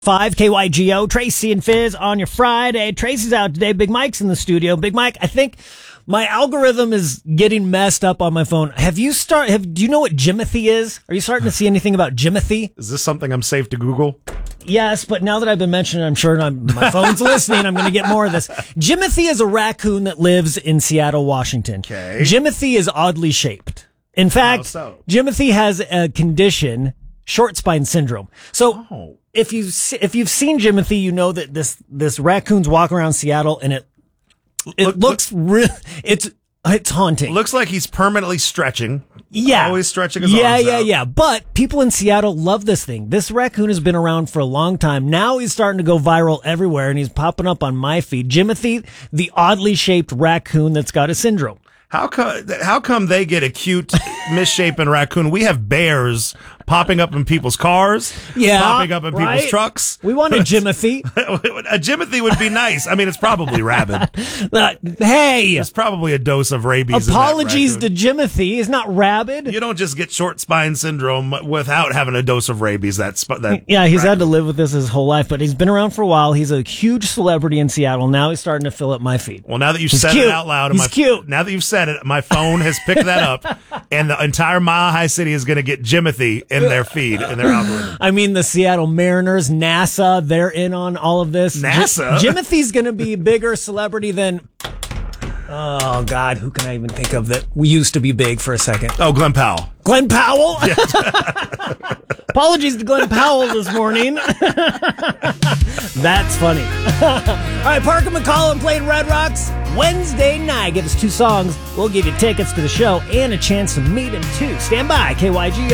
5 KYGO, Tracy and Fizz on your Friday. Tracy's out today. Big Mike's in the studio. Big Mike, I think my algorithm is getting messed up on my phone. Do you know what Jimothy is? Are you starting to see anything about Jimothy? Is this something I'm safe to Google? Yes, but now that I've been mentioning, I'm sure my phone's listening. I'm going to get more of this. Jimothy is a raccoon that lives in Seattle, Washington. Okay. Jimothy is oddly shaped. In fact, Jimothy has a condition, short spine syndrome. So if you've seen Jimothy, you know that this raccoon's walking around Seattle and it looks real. It's haunting. Looks like he's permanently stretching. Yeah. Always stretching his arms out. Yeah. But people in Seattle love this thing. This raccoon has been around for a long time. Now he's starting to go viral everywhere and he's popping up on my feed. Jimothy, the oddly shaped raccoon that's got a syndrome. How come they get a cute, misshapen raccoon? We have bears popping up in people's cars, popping up in people's trucks. We want a Jimothy. A Jimothy would be nice. I mean, it's probably rabid. Hey! There's probably a dose of rabies. Apologies to Jimothy. He's not rabid. You don't just get short spine syndrome without having a dose of rabies. He's had to live with this his whole life, but he's been around for a while. He's a huge celebrity in Seattle. Now he's starting to fill up my feed. Well, now that you've said it out loud, now that you've said it, my phone has picked that up, and the entire Mile High City is going to get Jimothy in their feed, in their algorithm. I mean, the Seattle Mariners, NASA, they're in on all of this. NASA? Jimothy's going to be a bigger celebrity than... Oh, God, who can I even think of that we used to be big for a second? Oh, Glenn Powell. Glenn Powell? Yes. Apologies to Glenn Powell this morning. That's funny. All right, Parker McCollum played Red Rocks Wednesday night. Give us 2 songs. We'll give you tickets to the show and a chance to meet him, too. Stand by, KYG.